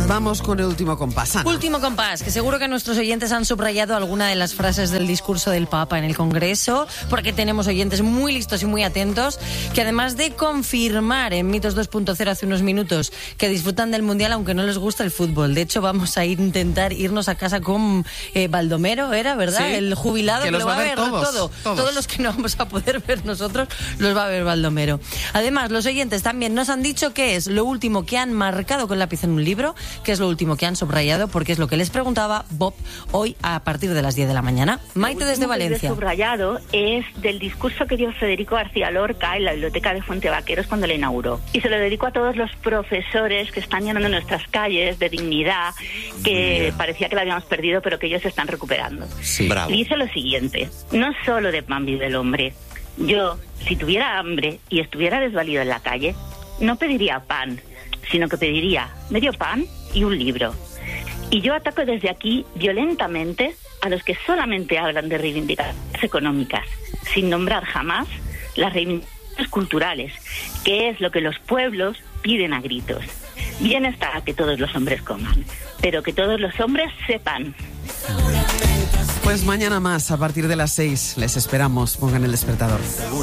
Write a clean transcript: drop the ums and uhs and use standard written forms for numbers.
Vamos con el último compás, Ana. Último compás, que seguro que nuestros oyentes han subrayado alguna de las frases del discurso del Papa en el Congreso, porque tenemos oyentes muy listos y muy atentos, que además de confirmar en Mitos 2.0 hace unos minutos que disfrutan del Mundial aunque no les gusta el fútbol. De hecho, vamos a intentar irnos a casa con Baldomero, ¿era verdad? Sí, el jubilado que que los lo va a ver todos. Todos los que no vamos a poder ver nosotros, los va a ver Baldomero. Además, los oyentes también nos han dicho que es lo último que han marcado con lápiz en un libro, que es lo último que han subrayado, porque es lo que les preguntaba Bob hoy a partir de las 10 de la mañana. Maite desde Valencia. Lo subrayado es del discurso que dio Federico García Lorca en la biblioteca de Fuente Vaqueros cuando la inauguró. Y se lo dedico a todos los profesores que están llenando nuestras calles de dignidad, que parecía que la habíamos perdido, pero que ellos se están recuperando. Sí. Bravo. Y dice lo siguiente: no solo de pan vive el hombre. Yo, si tuviera hambre y estuviera desvalido en la calle, no pediría pan, sino que pediría medio pan y un libro. Y yo ataco desde aquí violentamente a los que solamente hablan de reivindicaciones económicas, sin nombrar jamás las reivindicaciones culturales, que es lo que los pueblos piden a gritos. Bien está que todos los hombres coman, pero que todos los hombres sepan. Pues mañana más, a partir de las 6, les esperamos. Pongan el despertador.